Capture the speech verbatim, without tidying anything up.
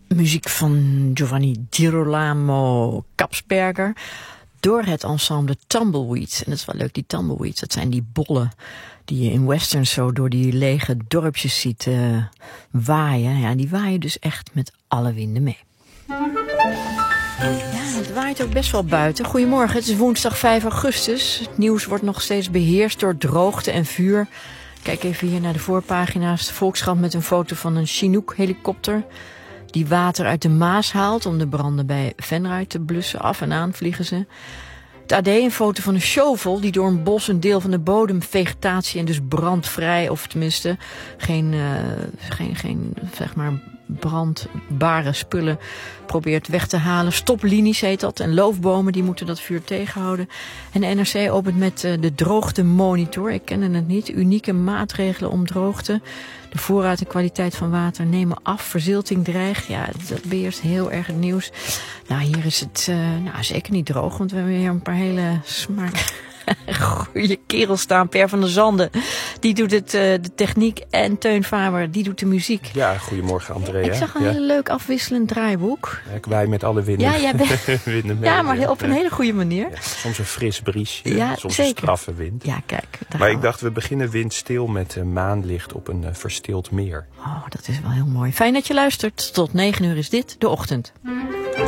Muziek van Giovanni Girolamo Kapsberger door het ensemble Tumbleweeds. En dat is wel leuk, die Tumbleweeds. Dat zijn die bollen die je in westerns zo door die lege dorpjes ziet uh, waaien. Ja, die waaien dus echt met alle winden mee. Ja, het waait ook best wel buiten. Goedemorgen, het is woensdag vijf augustus. Het nieuws wordt nog steeds beheerst door droogte en vuur. Kijk even hier naar de voorpagina's. De Volkskrant met een foto van een Chinook-helikopter die water uit de Maas haalt om de branden bij Venray te blussen. Af en aan vliegen ze. Het A D een foto van een shovel die door een bos een deel van de bodemvegetatie en dus brandvrij, of tenminste geen, uh, geen, geen zeg maar brandbare spullen probeert weg te halen. Stoplinies heet dat en loofbomen die moeten dat vuur tegenhouden. En de N R C opent met uh, de droogtemonitor. Ik kende het niet. Unieke maatregelen om droogte. De voorraad en kwaliteit van water nemen af. Verzilting dreigt. Ja, dat beheerst heel erg het nieuws. Nou, hier is het uh, nou, zeker niet droog, want we hebben hier een paar hele smaak goede kerels staan. Per van der Zanden, die doet het, uh, de techniek. En Teun Faber, die doet de muziek. Ja, goedemorgen Andrea. Ik zag een ja. heel leuk afwisselend draaiboek. Ja, ik waai met alle winden. Ja, jij bent... winden mee, ja maar heel, op een hele goede manier. Ja, soms een fris briesje, ja, soms zeker. een straffe wind. Ja, kijk. Maar ik dacht, we beginnen windstil met uh, maanlicht op een uh, verstild meer. Oh, dat is wel heel mooi. Fijn dat je luistert. Tot negen uur is dit de ochtend.